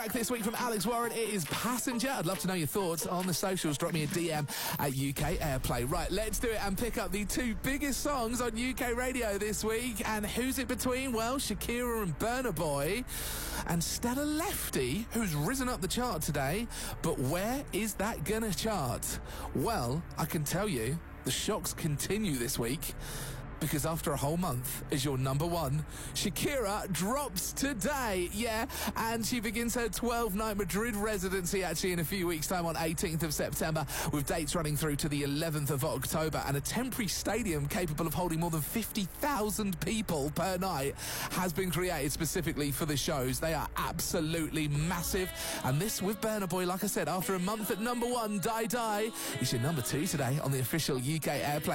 Back this week from Alex Warren, it is Passenger. I'd love to know your thoughts on the socials. Drop me a DM at UK Airplay. Right, let's do it and pick up the two biggest songs on UK radio this week. And who's it between? Well, Shakira and Burna Boy. And Stella Lefty, who's risen up the chart today. But where is that gonna chart? Well, I can tell you, the shocks continue this week. Because after a whole month as your number one, Shakira drops today, and she begins her 12-night Madrid residency actually in a few weeks' time on 18th of September, with dates running through to the 11th of October, and a temporary stadium capable of holding more than 50,000 people per night has been created specifically for the shows. They are absolutely massive, and this with Burna Boy, like I said, after a month at number one, Die Die, is your number two today on the official UK Airplay